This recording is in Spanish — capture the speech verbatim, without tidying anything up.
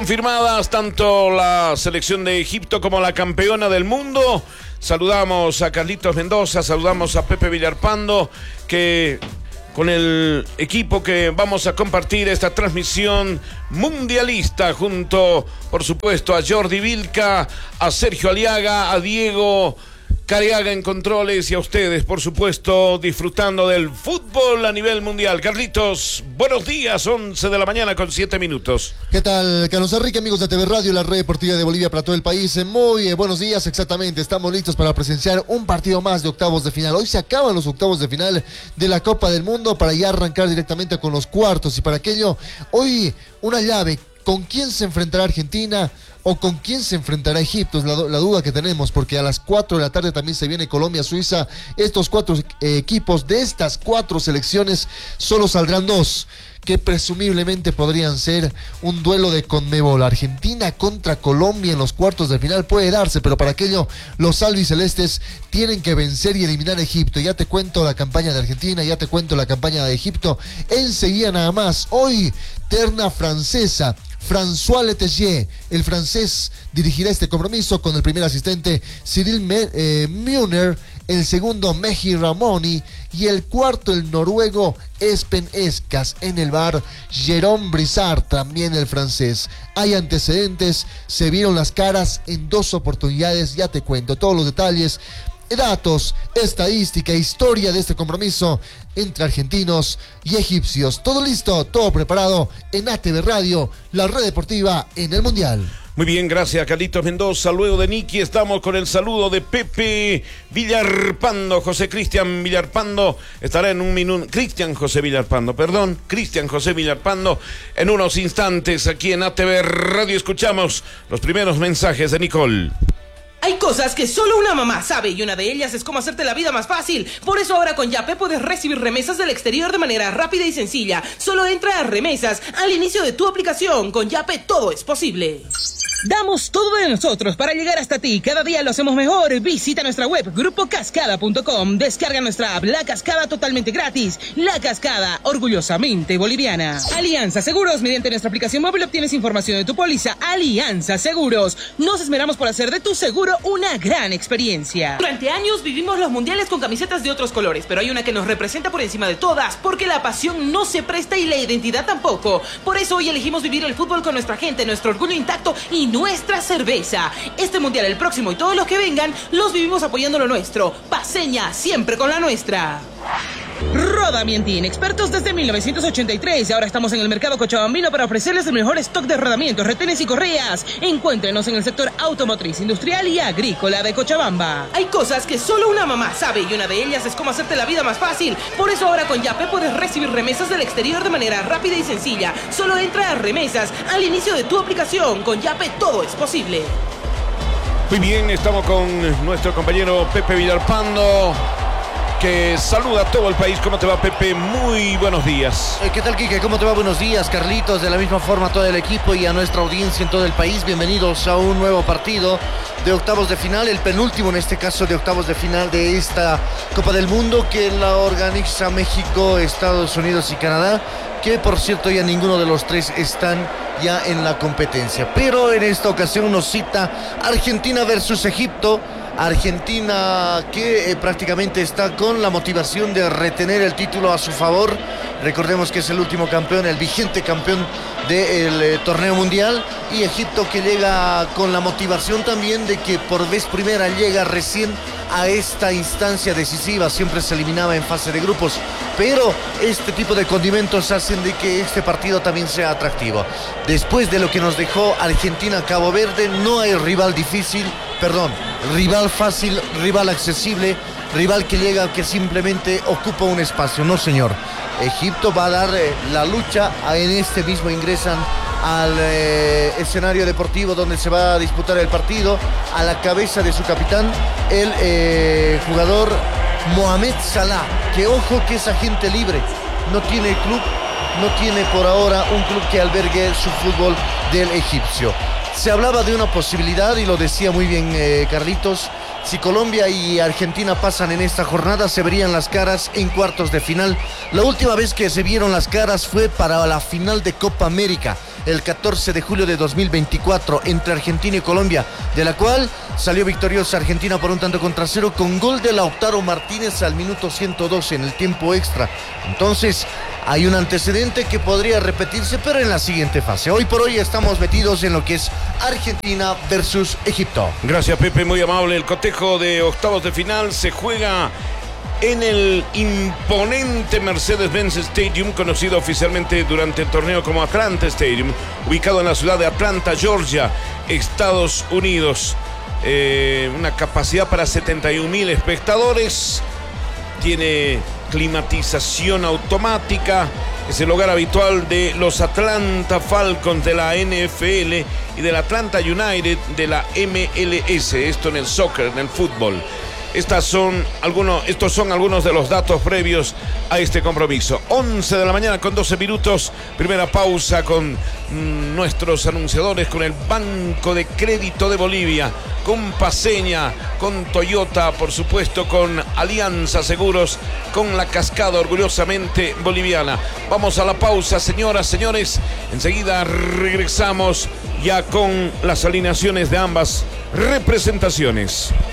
Confirmadas tanto la selección de Egipto como la campeona del mundo. Saludamos a Carlitos Mendoza, saludamos a Pepe Villarpando, que con el equipo que vamos a compartir esta transmisión mundialista junto, por supuesto, a Jordi Vilca, a Sergio Aliaga, a Diego Careaga en controles y a ustedes, por supuesto, disfrutando del fútbol a nivel mundial. Carlitos, buenos días, once de la mañana con siete minutos. ¿Qué tal, Carlos Enrique, amigos de T V Radio, la red deportiva de Bolivia para todo el país? Muy eh, buenos días, exactamente, estamos listos para presenciar un partido más de octavos de final. Hoy se acaban los octavos de final de la Copa del Mundo para ya arrancar directamente con los cuartos, y para aquello, hoy una llave. ¿Con quién se enfrentará Argentina o con quién se enfrentará Egipto? Es la, la duda que tenemos, porque a las cuatro de la tarde también se viene Colombia-Suiza. Estos cuatro eh, equipos, de estas cuatro selecciones, solo saldrán dos, que presumiblemente podrían ser un duelo de Conmebol. Argentina contra Colombia en los cuartos de final puede darse, pero para aquello los albicelestes tienen que vencer y eliminar a Egipto. Ya te cuento la campaña de Argentina, ya te cuento la campaña de Egipto enseguida nada más. Hoy, terna francesa. François Letellier, el francés, dirigirá este compromiso con el primer asistente Cyril eh, Müller, el segundo Meji Ramoni y el cuarto el noruego Espen Eskas. En el bar, Jérôme Brissard, también el francés. Hay antecedentes, se vieron las caras en dos oportunidades, ya te cuento todos los detalles, datos, estadística, historia de este compromiso entre argentinos y egipcios. Todo listo, todo preparado en A T V Radio, la red deportiva en el Mundial. Muy bien, gracias Carlitos Mendoza. Luego de Niki estamos con el saludo de Pepe Villarpando. José Cristian Villarpando estará en un minuto. Cristian José Villarpando, perdón. Cristian José Villarpando en unos instantes aquí en A T V Radio. Escuchamos los primeros mensajes de Nicole. Hay cosas que solo una mamá sabe y una de ellas es cómo hacerte la vida más fácil. Por eso ahora con Yape puedes recibir remesas del exterior de manera rápida y sencilla. Solo entra a remesas al inicio de tu aplicación. Con Yape todo es posible. Damos todo de nosotros para llegar hasta ti. Cada día lo hacemos mejor. Visita nuestra web grupo cascada punto com. Descarga nuestra app La Cascada totalmente gratis. La Cascada, orgullosamente boliviana. Alianza Seguros. Mediante nuestra aplicación móvil obtienes información de tu póliza. Alianza Seguros. Nos esmeramos por hacer de tu seguro una gran experiencia. Durante años vivimos los mundiales con camisetas de otros colores, pero hay una que nos representa por encima de todas, porque la pasión no se presta y la identidad tampoco. Por eso hoy elegimos vivir el fútbol con nuestra gente, nuestro orgullo intacto y nuestra cerveza. Este mundial, el próximo y todos los que vengan, los vivimos apoyando lo nuestro. Paseña, siempre con la nuestra. Rodamientin, expertos desde mil novecientos ochenta y tres. Ahora estamos en el mercado cochabambino para ofrecerles el mejor stock de rodamientos, retenes y correas. Encuéntrenos en el sector automotriz, industrial y agrícola de Cochabamba. Hay cosas que solo una mamá sabe y una de ellas es cómo hacerte la vida más fácil. Por eso ahora con Yape puedes recibir remesas del exterior de manera rápida y sencilla. Solo entra a remesas al inicio de tu aplicación. Con Yape todo es posible. Muy bien, estamos con nuestro compañero Pepe Villarpando, que saluda a todo el país. ¿Cómo te va, Pepe? Muy buenos días. ¿Qué tal, Quique? ¿Cómo te va? Buenos días, Carlitos. De la misma forma a todo el equipo y a nuestra audiencia en todo el país. Bienvenidos a un nuevo partido de octavos de final, el penúltimo en este caso de octavos de final de esta Copa del Mundo que la organiza México, Estados Unidos y Canadá, que por cierto ya ninguno de los tres están ya en la competencia. Pero en esta ocasión nos cita Argentina versus Egipto. Argentina que eh, prácticamente está con la motivación de retener el título a su favor. Recordemos que es el último campeón, el vigente campeón del eh, torneo mundial. Y Egipto que llega con la motivación también de que por vez primera llega recién a esta instancia decisiva. Siempre se eliminaba en fase de grupos, pero este tipo de condimentos hacen de que este partido también sea atractivo. Después de lo que nos dejó Argentina-Cabo Verde, no hay rival difícil, perdón, rival fácil, rival accesible, rival que llega, que simplemente ocupa un espacio. No, señor. Egipto va a dar eh, la lucha. En este mismo ingresan al eh, escenario deportivo donde se va a disputar el partido, a la cabeza de su capitán, el eh, jugador Mohamed Salah, que ojo que es agente libre, no tiene club, no tiene por ahora un club que albergue su fútbol del egipcio. Se hablaba de una posibilidad y lo decía muy bien eh, Carlitos. Si Colombia y Argentina pasan en esta jornada, se verían las caras en cuartos de final. La última vez que se vieron las caras fue para la final de Copa América. el catorce de julio de dos mil veinticuatro entre Argentina y Colombia, de la cual salió victoriosa Argentina por un tanto contra cero con gol de Lautaro Martínez al minuto ciento doce en el tiempo extra. Entonces hay un antecedente que podría repetirse, pero en la siguiente fase. Hoy por hoy estamos metidos en lo que es Argentina versus Egipto. Gracias, Pepe, muy amable. El cotejo de octavos de final se juega en el imponente Mercedes-Benz Stadium, conocido oficialmente durante el torneo como Atlanta Stadium, ubicado en la ciudad de Atlanta, Georgia, Estados Unidos. Eh, una capacidad para setenta y un mil espectadores. Tiene climatización automática. Es el hogar habitual de los Atlanta Falcons de la N F L y del Atlanta United de la M L S. Esto en el soccer, en el fútbol. Estas son algunos, estos son algunos de los datos previos a este compromiso. once de la mañana con doce minutos. Primera pausa con mmm, nuestros anunciadores, con el Banco de Crédito de Bolivia, con Paceña, con Toyota, por supuesto, con Alianza Seguros, con La Cascada, orgullosamente boliviana. Vamos a la pausa, señoras, señores. Enseguida regresamos ya con las alineaciones de ambas representaciones.